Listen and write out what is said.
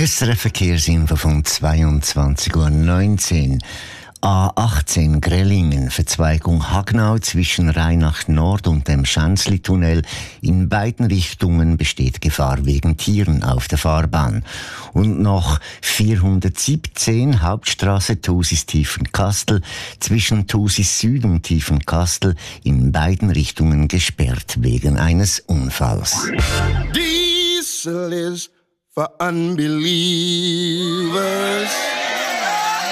SRF Verkehrsinfo von 22:19 Uhr. A18 Grellingen, Verzweigung Hagnau zwischen Rheinach Nord und dem Schanzli-Tunnel. In beiden Richtungen besteht Gefahr wegen Tieren auf der Fahrbahn. Und noch 417 Hauptstraße Thusis-Tiefenkastel zwischen Thusis Süd und Tiefenkastel in beiden Richtungen gesperrt wegen eines Unfalls. Diesel is for unbelievers.